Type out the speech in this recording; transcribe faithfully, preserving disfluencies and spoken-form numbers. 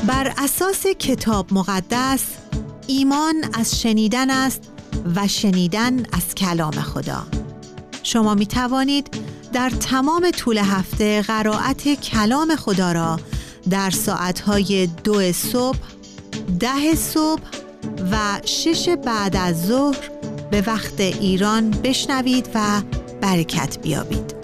بر اساس کتاب مقدس ایمان از شنیدن است و شنیدن از کلام خدا. شما می توانید در تمام طول هفته قرائت کلام خدا را در ساعتهای دو صبح، ده صبح و شش بعد از ظهر به وقت ایران بشنوید و برکت بیابید.